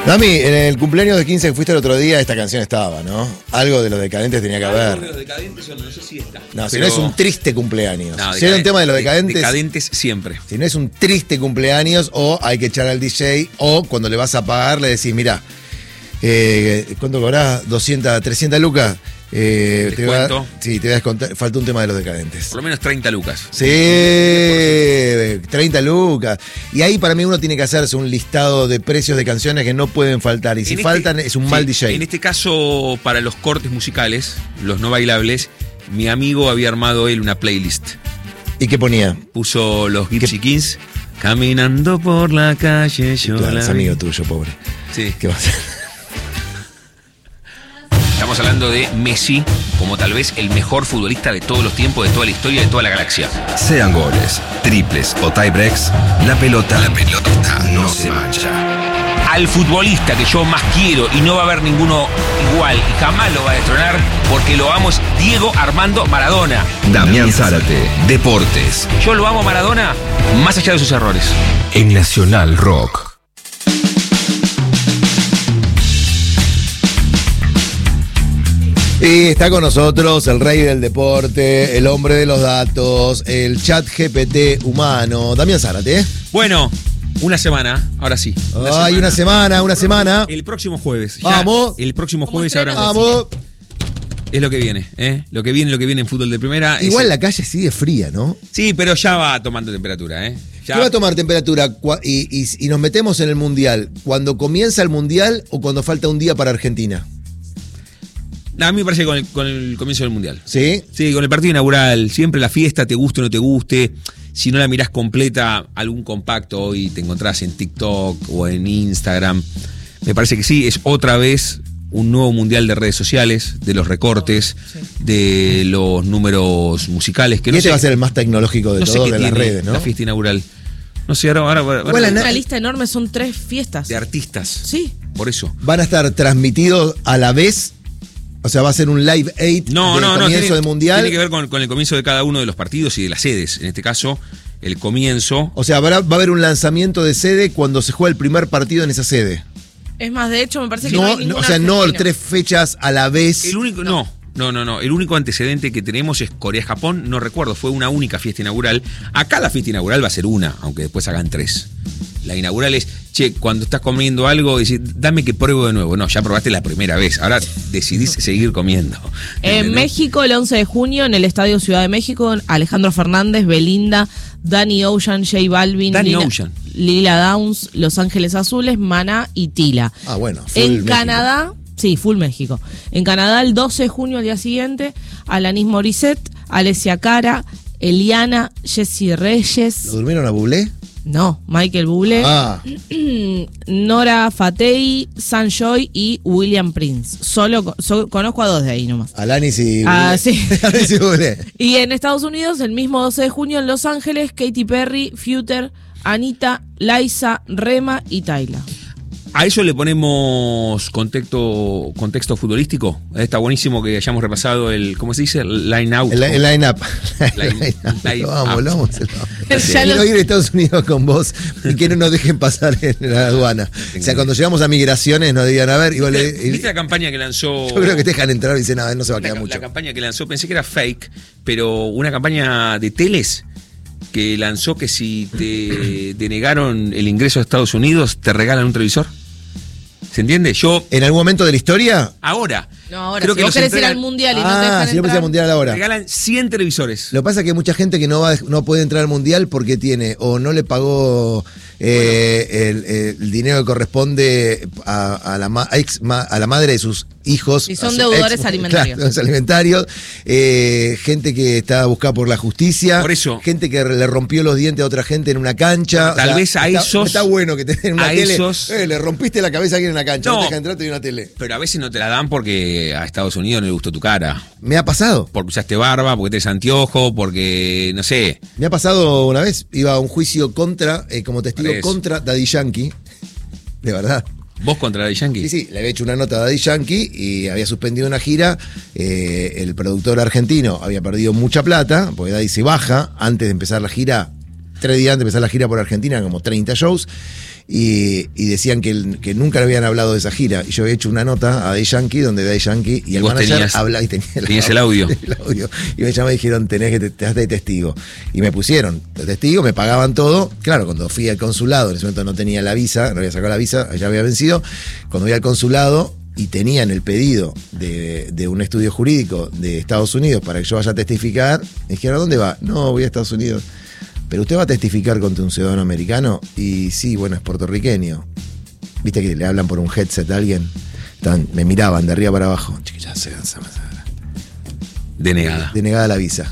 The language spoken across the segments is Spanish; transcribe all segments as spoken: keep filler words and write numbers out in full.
Dami, en el cumpleaños de quince que fuiste el otro día, esta canción estaba, ¿no? Algo de Los Decadentes tenía que haber. Algo de Los Decadentes, yo no sé si está. No, si Pero... no es un triste cumpleaños. No, si era un tema de Los Decadentes. Decadentes siempre. Si no es un triste cumpleaños, o hay que echar al D J, o cuando le vas a pagar le decís, mirá, eh, ¿cuánto cobrás? doscientas, trescientas lucas. Eh, te va, sí, te voy a descontar. Falta un tema de Los Decadentes. Por lo menos treinta lucas. Sí, treinta lucas. Y ahí para mí uno tiene que hacerse un listado de precios de canciones que no pueden faltar. Y si este, faltan es un sí, mal D J. En este caso, para los cortes musicales, los no bailables, mi amigo había armado él una playlist. ¿Y qué ponía? Puso los Gypsy Kings, caminando por la calle. Yo claro, la es amigo tuyo, pobre. Sí. ¿Qué va a hacer? Estamos hablando de Messi como tal vez el mejor futbolista de todos los tiempos, de toda la historia, de toda la galaxia. Sean goles, triples o tiebreaks, la pelota, la pelota no se mancha. Al futbolista que yo más quiero y no va a haber ninguno igual y jamás lo va a destronar porque lo amo es Diego Armando Maradona. Damián Zárate, Deportes. Yo lo amo a Maradona más allá de sus errores. En Nacional Rock. Y está con nosotros el rey del deporte, el hombre de los datos, el chat G P T humano, Damián Zárate. Bueno, una semana, ahora sí. Una Ay, semana. una semana, una semana. El próximo jueves. Ya, Vamos. El próximo jueves habrá. Vamos. Es lo que viene, ¿eh? Lo que viene, lo que viene en fútbol de primera. Igual es... la calle sigue fría, ¿no? Sí, pero ya va tomando temperatura, ¿eh? Ya... ¿Qué va a tomar temperatura? Y, y, y nos metemos en el Mundial. ¿Cuando comienza el Mundial o cuando falta un día para Argentina? A mí me parece que con el, con el comienzo del Mundial. ¿Sí? Sí, con el partido inaugural. Siempre la fiesta, te guste o no te guste. Si no la mirás completa, algún compacto hoy te encontrás en TikTok o en Instagram. Me parece que sí, es otra vez un nuevo Mundial de redes sociales, de los recortes, sí. de los números musicales. Que y no este sé, va a ser el más tecnológico de no todos, de las redes, ¿no? La fiesta inaugural. No sé, ahora... ahora, ahora bueno, una lista enorme, son tres fiestas. De artistas. Sí. Por eso. ¿Van a estar transmitidos a la vez? O sea, ¿va a ser un live eight no, de no, comienzo no, tiene, de Mundial? Tiene que ver con, con el comienzo de cada uno de los partidos y de las sedes. En este caso, el comienzo. O sea, ¿va a, va a haber un lanzamiento de sede cuando se juega el primer partido en esa sede? Es más, de hecho, me parece que no, no hay no ninguna O sea, no Argentina. tres fechas a la vez. El único, no. No, no, no. El único antecedente que tenemos es Corea-Japón. No recuerdo, fue una única fiesta inaugural. Acá la fiesta inaugural va a ser una, aunque después hagan tres. La inaugural es, che, cuando estás comiendo algo, decís, dame que pruebo de nuevo. No, ya probaste la primera vez. Ahora decidís seguir comiendo. En México, el once de junio, en el Estadio Ciudad de México, Alejandro Fernández, Belinda, Danny Ocean, J Balvin, Danny Lila, Ocean. Lila Downs, Los Ángeles Azules, Maná y Tila. Ah, bueno. Full en México. Canadá, sí, full México. En Canadá, el doce de junio, al día siguiente, Alanis Morissette, Alessia Cara, Eliana, Jessie Reyes. ¿Lo durmieron a Bublé? No, Michael Bublé, ah. Nora Fatei, Sanjoy y William Prince. Solo so, conozco a dos de ahí nomás. Alanis y Bublé. Ah, sí. Alanis y Bublé. Y en Estados Unidos, el mismo doce de junio en Los Ángeles, Katy Perry, Future, Anita, Liza, Rema y Tyla. A eso le ponemos contexto, contexto futbolístico. Está buenísimo que hayamos repasado el, ¿cómo se dice? El line out. El, el line up. Line, line up. line lo vamos, up. lo vamos. Ya Quiero ir a Estados Unidos con vos y que no nos dejen pasar en la aduana. O sea, cuando llegamos a migraciones nos digan, a ver, igual. ¿Viste, ¿Viste la campaña que lanzó? Yo creo que te dejan entrar y dicen, nada, no se va a quedar la, mucho. La campaña que lanzó, pensé que era fake, pero una campaña de teles que lanzó que si te denegaron el ingreso a Estados Unidos, te regalan un televisor. ¿Se entiende? Yo. ¿En algún momento de la historia? Ahora. No, ahora, creo si que vos los querés entregan, ir al Mundial y ah, no te dejan si yo pensé entrar, al Mundial ahora. Regalan cien televisores. Lo que pasa es que hay mucha gente que no, va, no puede entrar al Mundial porque tiene o no le pagó eh, bueno. el, el dinero que corresponde a, a, la, ma, ex, ma, a la madre de sus hijos. Y son deudores ex, alimentarios. Claro, alimentarios. Eh, gente que está buscada por la justicia. Por eso. Gente que le rompió los dientes a otra gente en una cancha. Tal o sea, vez a está, esos. Está bueno que te den una a tele. Esos, eh, le rompiste la cabeza a alguien en una cancha. No, no te dejan entrar, te dio una tele. Pero a veces no te la dan porque a Estados Unidos no le gustó tu cara. Me ha pasado. Porque usaste barba, porque tenés anteojo, porque no sé. Me ha pasado una vez, iba a un juicio contra, eh, como testigo contra Daddy Yankee. De verdad. ¿Vos contra Daddy Yankee? Sí, sí, le había hecho una nota a Daddy Yankee y había suspendido una gira. Eh, el productor argentino había perdido mucha plata, porque Daddy se baja antes de empezar la gira, tres días antes de empezar la gira por Argentina, como treinta shows. Y, y decían que, el, que nunca le habían hablado de esa gira. Y yo había hecho una nota a Daddy Yankee, donde Daddy Yankee y, y el manager tenías, habla y tenía el, tenías el audio. el audio. Y me llamaron y dijeron, tenés que te, te das de testigo. Y me pusieron de testigo, me pagaban todo. Claro, cuando fui al consulado, en ese momento no tenía la visa, no había sacado la visa, ya había vencido. Cuando fui al consulado y tenían el pedido de, de un estudio jurídico de Estados Unidos para que yo vaya a testificar, me dijeron, ¿a dónde va? No, voy a Estados Unidos. Pero usted va a testificar contra un ciudadano americano y sí, bueno, es puertorriqueño. Viste que le hablan por un headset a alguien. Estaban, me miraban de arriba para abajo. Chiquilla, se Denegada. Denegada la visa.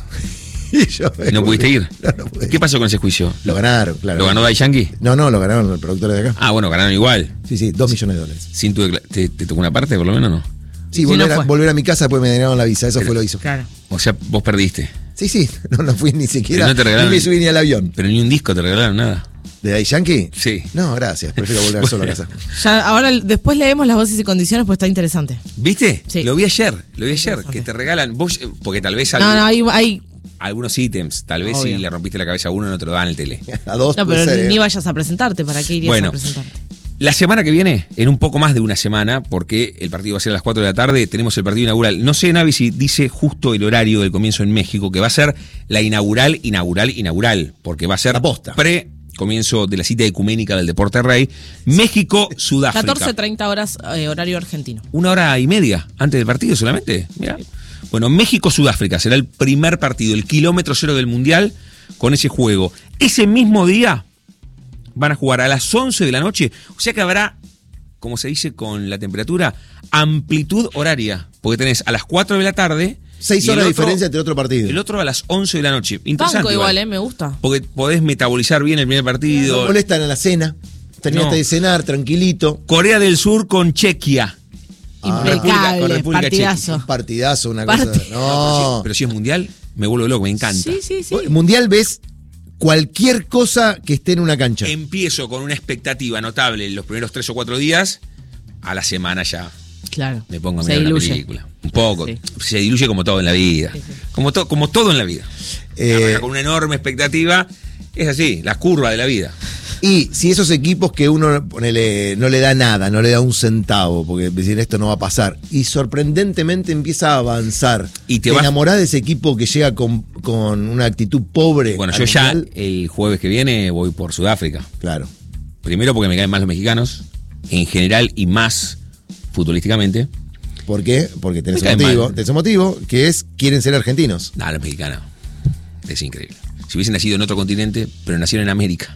Y yo, ¿No pudiste ir? No, no pude. ¿Qué pasó con ese juicio? Lo ganaron, claro. ¿Lo ganó Daddy Yankee? No, no, lo ganaron los productores de acá. Ah, bueno, ganaron igual. Sí, sí, dos millones de dólares. Sin tu decla- ¿Te, ¿Te tocó una parte, por lo menos, no? Sí, Sí, volver, no a, fue. volver a mi casa, después me denegaron la visa. Eso Pero- fue lo que hizo. Claro. O sea, vos perdiste. Sí, sí, no, no fui ni siquiera. Pero no te regalaron- ni me subí ni al avión. Pero ni un disco te regalaron nada. ¿De Daddy Yankee? Sí. No, gracias. Prefiero volver solo a casa. Ya, ahora después leemos las voces y condiciones, pues está interesante. ¿Viste? Sí. Lo vi ayer, lo vi ayer, Interesante. que te regalan, vos, eh, porque tal vez No, algo- no, hay, hay algunos ítems, tal vez Obvio. si le rompiste la cabeza a uno no te lo dan en el tele. A dos. no, puede pero ser, ni ¿eh? vayas a presentarte, ¿para qué irías Bueno. a presentarte? La semana que viene, en un poco más de una semana, porque el partido va a ser a las cuatro de la tarde, tenemos el partido inaugural. No sé, Navi, si dice justo el horario del comienzo en México, que va a ser la inaugural, inaugural, inaugural, porque va a ser La posta. pre comienzo de la cita ecuménica del Deporte Rey. México, Sudáfrica. catorce treinta horas eh, horario argentino. Una hora y media antes del partido solamente. Mirá. Bueno, México-Sudáfrica será el primer partido, el kilómetro cero del Mundial, con ese juego. Ese mismo día van a jugar a las once de la noche, o sea que habrá, como se dice con la temperatura, amplitud horaria, porque tenés a las cuatro de la tarde... Seis y el horas de otro- diferencia entre otro partido. El otro a las once de la noche. Interesante. Banco igual, eh, me gusta. Porque podés metabolizar bien el primer partido. No molestan a la cena. Terminaste No. de cenar, tranquilito. Corea del Sur con Chequia. Ah, Impecable, con República partidazo. Un partidazo, una Parte- cosa. No. Pero si es mundial, me vuelvo loco, me encanta. Sí, sí, sí. Mundial ves cualquier cosa que esté en una cancha. Empiezo con una expectativa notable en los primeros tres o cuatro días, a la semana ya Claro. me pongo a Se mirar una diluye. película. Un poco. Sí. Se diluye como todo en la vida. Sí, sí. Como, to- como todo en la vida. Eh, Arranca con una enorme expectativa. Es así, la curva de la vida. Y si esos equipos que uno ponele, no le da nada, no le da un centavo, porque decir esto no va a pasar, y sorprendentemente empieza a avanzar, Y te te vas- enamorás de ese equipo que llega con, con una actitud pobre. Bueno, al yo ya Mundial. el jueves que viene voy por Sudáfrica. Claro. Primero porque me caen más los mexicanos, en general y más futbolísticamente. ¿Por qué? Porque tenés Me un cae motivo, mal. tenés un motivo, que es quieren ser argentinos. Nada, los mexicanos. Es increíble. Si hubiesen nacido en otro continente, pero nacieron en América.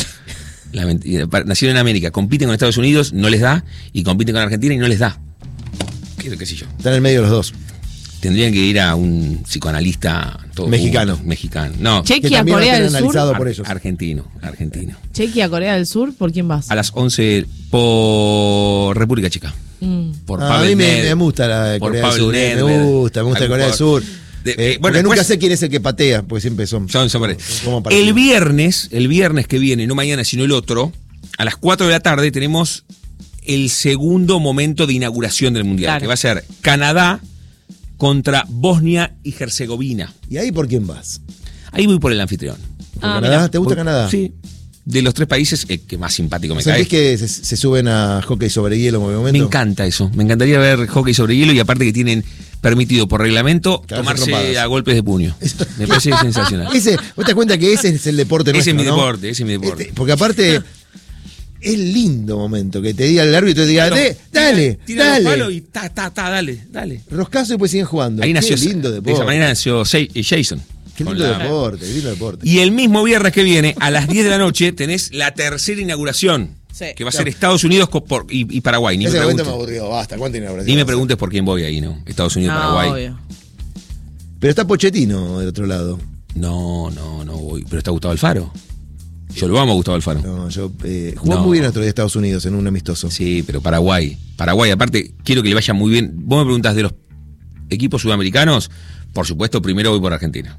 La mentira, pa- nacieron en América, compiten con Estados Unidos, no les da, y compiten con Argentina y no les da. ¿Qué, qué sé yo? Están en el medio de los dos. Tendrían que ir a un psicoanalista todo Mexicano. junto, mexicano. No, Que Chequia, también va a Corea ser del Sur. analizado ar- por ellos. argentino, argentino. Chequia, Corea del Sur, ¿por quién vas? A las once por República Checa. Mm. Por Ah, a Pavel mí me, Ned- me gusta la de por Corea del Pavel Sur. eh, Nedved. Me gusta, me gusta Algún Corea del jugador. Sur. De- Eh, eh, bueno, porque nunca después- sé quién es el que patea, porque siempre son. Son- son pares. como parecidos. El viernes, el viernes que viene, no mañana sino el otro, a las cuatro de la tarde tenemos el segundo momento de inauguración del Mundial, Claro. que va a ser Canadá contra Bosnia y Herzegovina. ¿Y ahí por quién vas? Ahí voy por el anfitrión. ¿Por Ah, Canadá? mirá. ¿Te gusta Por- Canadá? Sí. De los tres países, el que más simpático me ¿Sentís cae. que se, se suben a hockey sobre hielo en algún Me momento? encanta eso. Me encantaría ver hockey sobre hielo y aparte que tienen permitido por reglamento Cagarse tomarse trompadas. a golpes de puño. Me parece sensacional. Ese, ¿vos te das cuenta que ese es el deporte Ese es nuestro, mi ¿no? deporte, ese es mi deporte. Este, porque aparte, es lindo momento que te diga el árbitro y te diga, "De- dale, Tira dale. los palos y ta, ta, ta, dale, dale. Roscazo y después siguen jugando. Ahí nació, Qué lindo de esa deporte. manera nació Say- eh, Jason. Qué Con lindo la- deporte, qué lindo deporte. Y el mismo viernes que viene, a las diez de la noche, tenés la tercera inauguración, Sí. que va a ser Estados Unidos co- por- y, y Paraguay. Ni me, Ese momento me preguntes, aburrió, basta, ¿cuánto inauguración? ni me va a ser? preguntes por quién voy ahí, ¿no? Estados Unidos, No, Paraguay. obvio. Pero está Pochettino del otro lado. No, no, no voy. Pero está Gustavo Alfaro. Yo lo amo a Gustavo Alfaro. No, yo, eh, jugó No. muy bien otro día Estados Unidos en un amistoso. Sí, pero Paraguay. Paraguay, aparte, quiero que le vaya muy bien. Vos me preguntas de los equipos sudamericanos, por supuesto, primero voy por Argentina.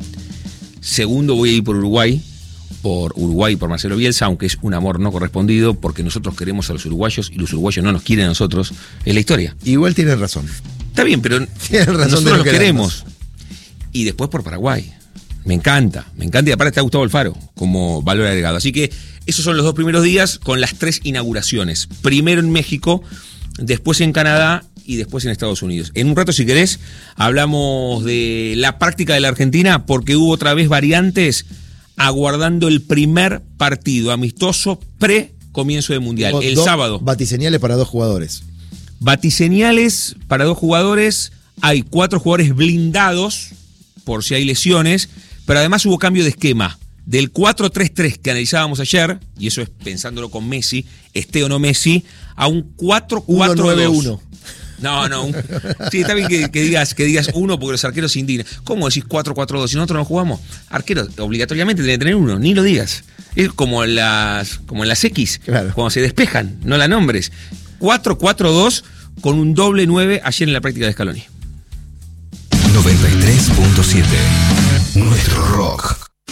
Segundo voy a ir por Uruguay, por Uruguay, por Marcelo Bielsa, aunque es un amor no correspondido, porque nosotros queremos a los uruguayos y los uruguayos no nos quieren a nosotros. Es la historia. Igual tienen razón. Está bien, pero Tienen razón de nosotros no los querernos. queremos. Y después por Paraguay. Me encanta, me encanta. Y aparte está Gustavo Alfaro como valor agregado. Así que esos son los dos primeros días con las tres inauguraciones. Primero en México, después en Canadá y después en Estados Unidos. En un rato, si querés, hablamos de la práctica de la Argentina, porque hubo otra vez variantes aguardando el primer partido amistoso pre-comienzo del Mundial, el dos sábado. Batiseñales para dos jugadores. Batiseñales para dos jugadores. Hay cuatro jugadores blindados por si hay lesiones, pero además hubo cambio de esquema. Del cuatro tres tres que analizábamos ayer, y eso es pensándolo con Messi, esté o no Messi, a un cuatro cuatro dos. uno nueve uno. No, no. Un, sí, está bien que, que digas que digas uno porque los arqueros se indignan. ¿Cómo decís cuatro cuatro dos? Si nosotros no jugamos, arqueros obligatoriamente tienen que tener uno, ni lo digas. Es como en las, como en las X, claro, cuando se despejan, no la nombres. cuatro cuatro dos con un doble nueve ayer en la práctica de Scaloni. noventa y tres punto siete Nuestro rock.